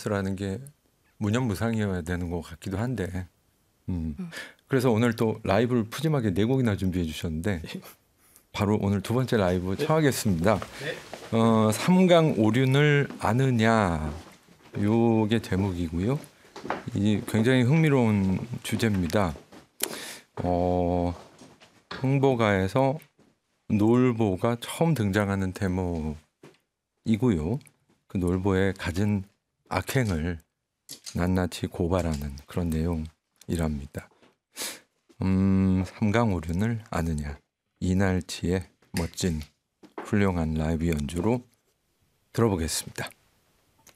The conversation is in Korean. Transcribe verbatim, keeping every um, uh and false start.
퍼포먼스라는 게 무념무상이어야 되는 것 같기도 한데 음. 음. 그래서 오늘 또 라이브를 푸짐하게 네 곡이나 준비해 주셨는데 바로 오늘 두 번째 라이브 네. 청하겠습니다. 네. 어, 삼강오륜을 아느냐 요게 제목이고요. 이 굉장히 흥미로운 주제입니다. 어, 흥보가에서 놀보가 처음 등장하는 대목이고요. 그 놀보의 갖은 악행을 낱낱이 고발하는 그런 내용이랍니다. 음, 삼강오륜을 아느냐, 이날치의 멋진 훌륭한 라이브 연주로 들어보겠습니다.